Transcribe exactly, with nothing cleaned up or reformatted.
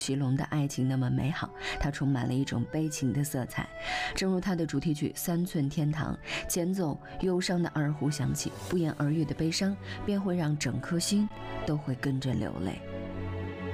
席隆的爱情那么美好，它充满了一种悲情的色彩。正如它的主题曲《三寸天堂》，前奏忧伤的二胡响起，不言而喻的悲伤便会让整颗心都会跟着流泪。